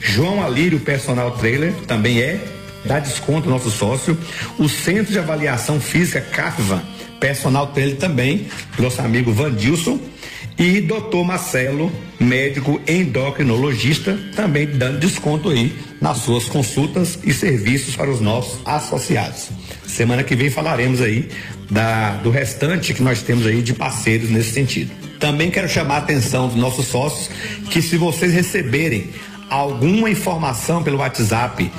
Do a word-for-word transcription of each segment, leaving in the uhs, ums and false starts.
João Alírio Personal Trailer, também é, dá desconto ao nosso sócio. O Centro de Avaliação Física CAFVA, Personal Trailer também, nosso amigo Vandilson. E doutor Marcelo, médico endocrinologista, também dando desconto aí nas suas consultas e serviços para os nossos associados. Semana que vem falaremos aí da, do restante que nós temos aí de parceiros nesse sentido. Também quero chamar a atenção dos nossos sócios que, se vocês receberem alguma informação pelo WhatsApp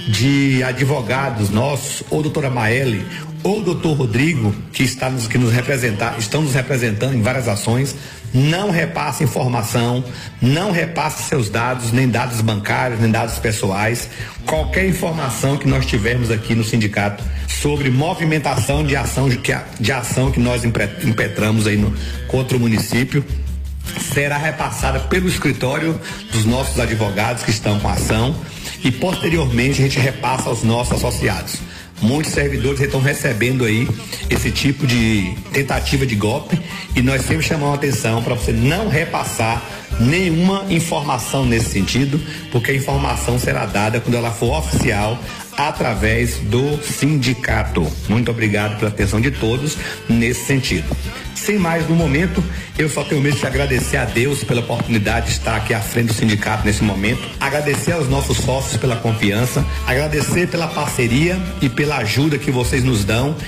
de advogados nossos, ou doutora Maele, ou doutor Rodrigo, que está nos, que nos representar, estão nos representando em várias ações, não repasse informação, não repasse seus dados, nem dados bancários, nem dados pessoais. Qualquer informação que nós tivermos aqui no sindicato sobre movimentação de ação de, de ação que nós impetramos aí no, contra o município, será repassada pelo escritório dos nossos advogados que estão com a ação, e posteriormente a gente repassa aos nossos associados. Muitos servidores estão recebendo aí esse tipo de tentativa de golpe, e nós sempre chamamos a atenção para você não repassar nenhuma informação nesse sentido, porque a informação será dada quando ela for oficial através do sindicato. Muito obrigado pela atenção de todos nesse sentido. Sem mais no momento, eu só tenho mesmo de agradecer a Deus pela oportunidade de estar aqui à frente do sindicato nesse momento, agradecer aos nossos sócios pela confiança, agradecer pela parceria e pela ajuda que vocês nos dão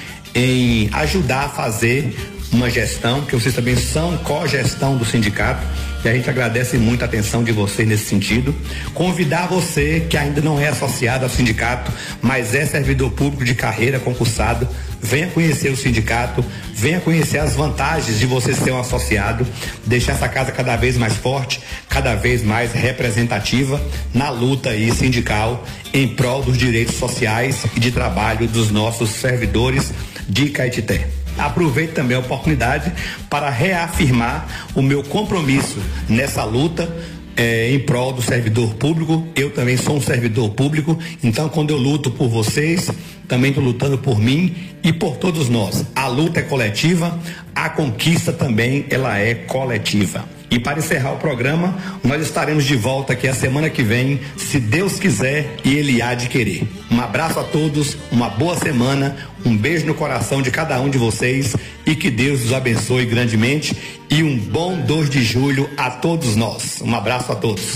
em ajudar a fazer uma gestão, porque vocês também são cogestão do sindicato, e a gente agradece muito a atenção de vocês nesse sentido. Convidar você que ainda não é associado ao sindicato, mas é servidor público de carreira concursado, venha conhecer o sindicato, venha conhecer as vantagens de você ser um associado, deixar essa casa cada vez mais forte, cada vez mais representativa na luta aí sindical em prol dos direitos sociais e de trabalho dos nossos servidores de Caetité. Aproveito também a oportunidade para reafirmar o meu compromisso nessa luta é, em prol do servidor público. Eu também sou um servidor público, então quando eu luto por vocês, também estou lutando por mim e por todos nós. A luta é coletiva, a conquista também ela é coletiva. E para encerrar o programa, nós estaremos de volta aqui a semana que vem, se Deus quiser e Ele há de querer. Um abraço a todos, uma boa semana, um beijo no coração de cada um de vocês e que Deus os abençoe grandemente, e um bom dois de julho a todos nós. Um abraço a todos.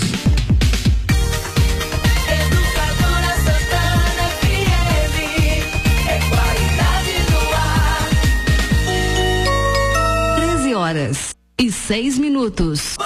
treze horas e seis minutos.